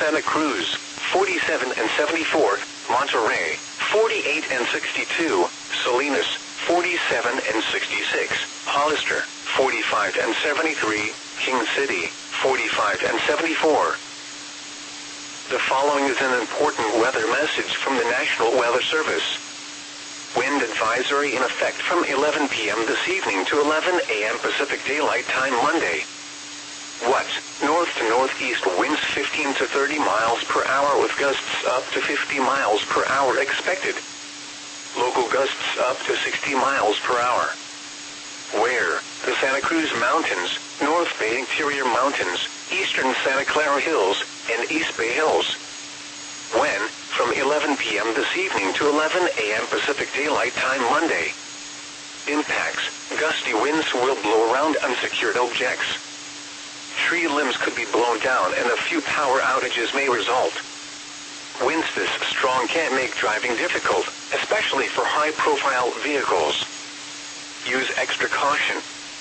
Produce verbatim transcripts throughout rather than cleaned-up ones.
Santa Cruz, forty-seven and seventy-four, Monterey, forty-eight and sixty-two, Salinas, forty-seven and sixty-six, Hollister, forty-five and seventy-three, King City, forty-five and seventy-four. The following is an important weather message from the National Weather Service. Wind advisory in effect from eleven p m this evening to eleven a m Pacific Daylight Time Monday. What? North to northeast winds fifteen to thirty miles per hour with gusts up to fifty miles per hour expected. Local gusts up to sixty miles per hour. Where? The Santa Cruz Mountains, North Bay Interior Mountains, Eastern Santa Clara Hills, and East Bay Hills. When? From eleven p m this evening to eleven a m Pacific Daylight Time Monday. Impacts. Gusty winds will blow around unsecured objects. Tree limbs could be blown down and a few power outages may result. Winds this strong can make driving difficult, especially for high-profile vehicles. Use extra caution.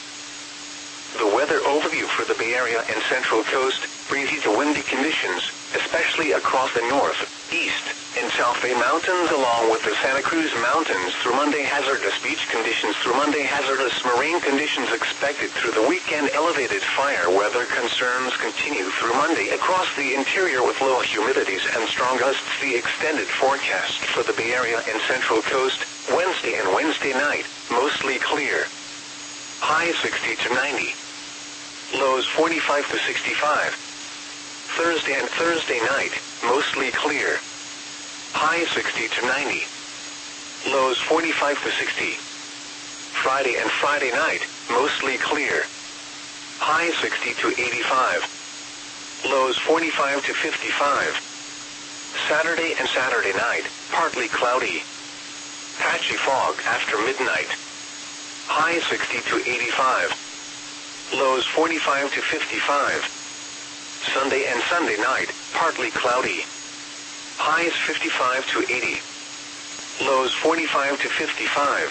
The weather overview for the Bay Area and Central Coast: breezy to windy conditions, especially across the North, East, and South Bay Mountains along with the Santa Cruz Mountains through Monday. Hazardous beach conditions through Monday. Hazardous marine conditions expected through the weekend. Elevated fire weather concerns continue through Monday across the interior with low humidities and strong gusts. The extended forecast for the Bay Area and Central Coast: Wednesday and Wednesday night, mostly clear. High sixty to ninety. Lows forty-five to sixty-five. Thursday and Thursday night, mostly clear. High sixty to ninety. Lows forty-five to sixty. Friday and Friday night, mostly clear. High sixty to eighty-five. Lows forty-five to fifty-five. Saturday and Saturday night, partly cloudy. Patchy fog after midnight. High sixty to eighty-five. Lows forty-five to fifty-five. Sunday and Sunday night, partly cloudy. Highs fifty-five to eighty. Lows forty-five to fifty-five.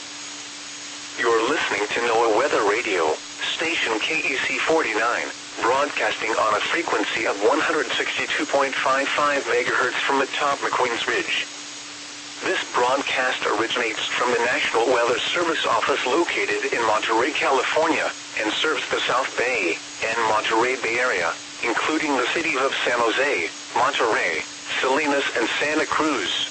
You're listening to NOAA Weather Radio, station K E C forty-nine, broadcasting on a frequency of one hundred sixty-two point five five megahertz from atop McQueen's Ridge. This broadcast originates from the National Weather Service office located in Monterey, California, and serves the South Bay and Monterey Bay Area, including the cities of San Jose, Monterey, Salinas, and Santa Cruz.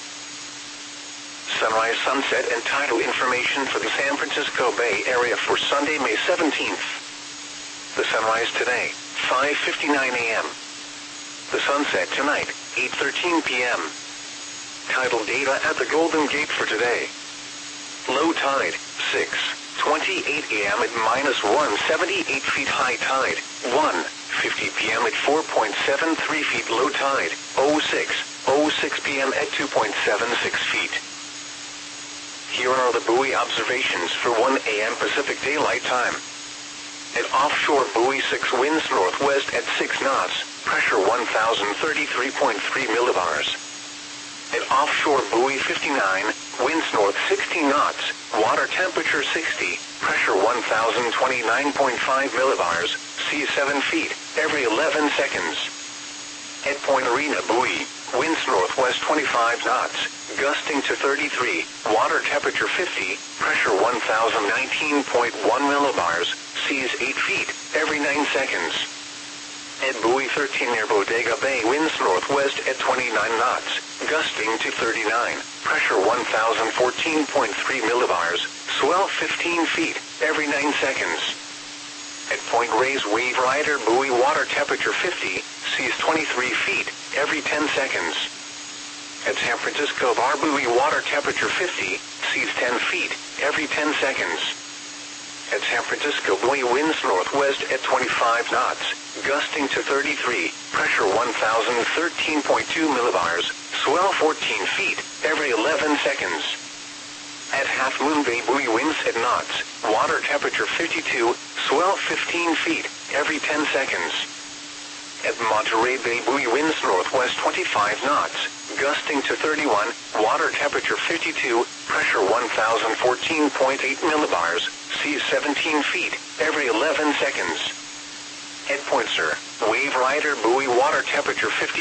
Sunrise, sunset, and tidal information for the San Francisco Bay Area for Sunday, May seventeenth. The sunrise today, five fifty-nine a m The sunset tonight, eight thirteen p m Tidal data at the Golden Gate for today. Low tide, six twenty-eight a m at minus one hundred seventy-eight feet. High tide, one fifty p m at four point seven three feet. Low tide, oh six oh six p m at two point seven six feet. Here are the buoy observations for one a m Pacific Daylight Time. At offshore buoy six, winds northwest at six knots, pressure one thousand thirty-three point three millibars. At offshore buoy fifty-nine, winds north sixteen knots, water temperature sixty, pressure one thousand twenty-nine point five millibars, sea seven feet, every eleven seconds. At Point Arena buoy, winds northwest twenty-five knots, gusting to thirty-three, water temperature fifty, pressure one thousand nineteen point one millibars, seas eight feet, every nine seconds. At buoy thirteen near Bodega Bay, winds northwest at twenty-nine knots, gusting to thirty-nine, pressure one thousand fourteen point three millibars, swell fifteen feet, every nine seconds. At Point Reyes Wave Rider buoy, water temperature fifty, seas twenty-three feet, every ten seconds. At San Francisco Bar buoy, water temperature fifty, seas ten feet, every ten seconds. At San Francisco buoy, winds northwest at twenty-five knots, gusting to thirty-three, pressure one thousand thirteen point two millibars, swell fourteen feet, every eleven seconds. At Half Moon Bay buoy, winds at knots, water temperature fifty-two, swell fifteen feet, every ten seconds. At Monterey Bay buoy, winds northwest twenty-five knots, gusting to thirty-one, water temperature fifty-two, pressure one thousand fourteen point eight millibars, seas seventeen feet, every eleven seconds. At Point Sur, Wave Rider buoy, water temperature fifty